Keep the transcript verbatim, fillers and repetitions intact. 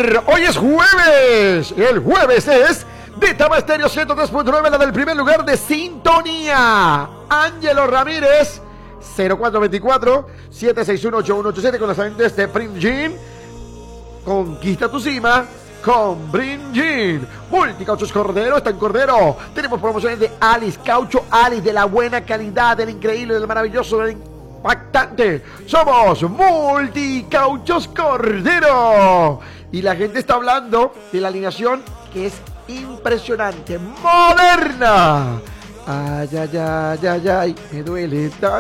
Hoy es jueves. El jueves es de Tama Estéreo ciento tres punto nueve, la del primer lugar de sintonía. Ángelo Ramírez, cero cuatro veinticuatro, siete seis uno, ocho uno ocho siete, con las agentes de Prim Gym. Conquista tu cima con Prim Gym. Multicauchos Cordero, está en Cordero. Tenemos promociones de Alice, caucho Alice, de la buena calidad, del increíble, del maravilloso, del impactante. Somos Multicauchos Cordero. Y la gente está hablando de la alineación, que es impresionante, moderna. Ay, ay, ay, ay, ay, me duele tanto.